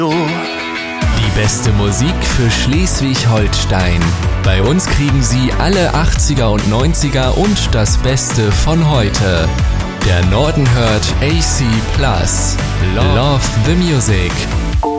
Die beste Musik für Schleswig-Holstein. Bei uns kriegen Sie alle 80er und 90er und das Beste von heute. Der Norden hört AC Plus. Love the Music.